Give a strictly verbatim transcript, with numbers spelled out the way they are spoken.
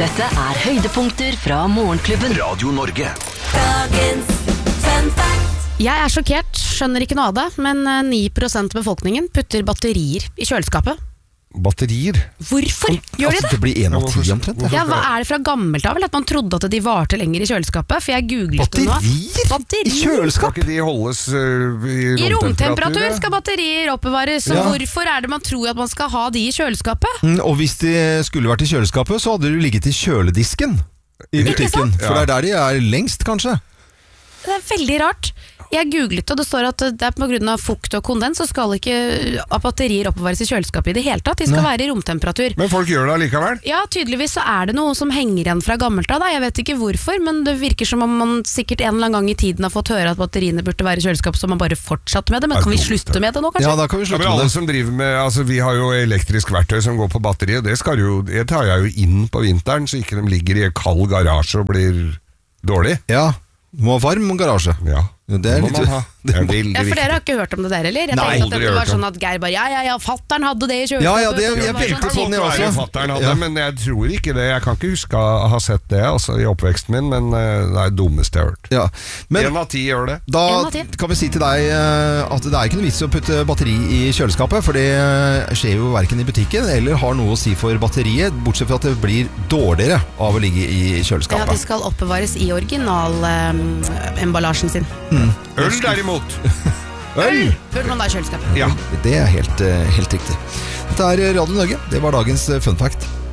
Dette er høydepunkter fra Morgenklubben. Radio Norge. Dagens fun fact. Jeg er sjokkert, skjønner ikke noe av det, men ni prosent av befolkningen putter batterier i kjøleskapet. Batterier? Hvorfor gjør de Altså, det? det blir en av ti omtrent. Ja, hva er det fra gammelt av? Vel, at man trodde at de varte lenger i kjøleskapet? For jeg googlet det nå. Batterier? Batterier? I kjøleskap? Skal ikke de holdes uh, i, I romtemperatur romtemperatur? skal batterier oppbevares, så Ja. hvorfor er det man tror at man skal ha de i kjøleskapet? Mm, Og hvis de skulle vært i kjøleskapet, så hadde de ligget i kjøledisken i butikken. sant? For det er der de er lengst, kanskje. Det er veldig rart. Jeg googlet, og det står at det er på grunn av fukt og kondens, så skal ikke at batterier oppbevares i kjøleskapet i det hele tatt. De skal Nei. være i romtemperatur. Men folk gjør det allikevel? Ja, tydeligvis så er det noe som henger igjen fra gammelt av. Da. Jeg vet ikke hvorfor, men det virker som om man sikkert en eller annen gang i tiden har fått høre at batteriene burde være i kjøleskapet, så man bare fortsatte med det. Men Det er kan vi dumt, slutte med det nå, kanskje? Ja, da kan vi Ja, slutte men med alle det. som driver med, altså Vi har jo elektrisk verktøy som går på batteri, og det, skal jo, det tar jeg jo inn på vinteren, så ikke de ligger i en kald garasje og blir dårlig. Ja, du må ha varm garasje. Ja, Ja, det er må litt- man ha. Det er veldig Ja, for viktig. dere har ikke hørt om det der, eller? Jeg Nei, tenkte at aldri det var hørt om. sånn at Geir bare, ja, ja, ja, fatteren hadde det i kjøleskapet. Ja, ja, det- Og så jeg var det velte sånn, sånn, jeg Godt også. være fatteren hadde, Ja. men jeg tror ikke det. Jeg kan ikke huske å ha sett det altså, i oppveksten min, men eh, det er det dummeste jeg har hørt. Ja. Men En av ti gjør det. da En av ti. kan vi si til deg eh, at det er ikke noe vits å putte batteri i kjøleskapet, for det skjer jo hverken i butikken eller har noe å si for batteriet, bortsett fra at det blir dårligere av å ligge i Ja, de kjøleskapet. skal oppbevares i originalemballasjen sin. Øl derimot. Øl! Putter man da i kjøleskapet. Ja. Det er helt, eh, helt riktig. Dette er Radio Norge. Det var dagens eh, fun fact.